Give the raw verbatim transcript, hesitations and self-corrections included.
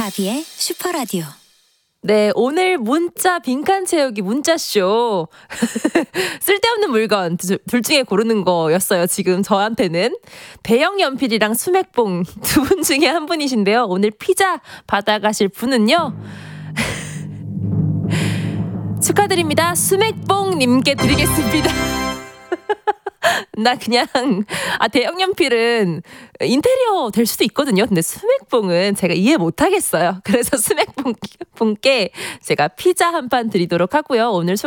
바비의 슈퍼라디오. 네, 오늘 문자 빈칸 채우기 문자쇼. 쓸데없는 물건 두- 둘 중에 고르는 거였어요. 지금 저한테는 대형 연필이랑 수맥봉 두 분 중에 한 분이신데요. 오늘 피자 받아가실 분은요. 축하드립니다. 수맥봉님께 드리겠습니다. 나 그냥 아 대형 연필은 인테리어 될 수도 있거든요. 근데 수맥봉은 제가 이해 못 하겠어요. 그래서 수맥봉 분께 제가 피자 한 판 드리도록 하고요. 오늘 소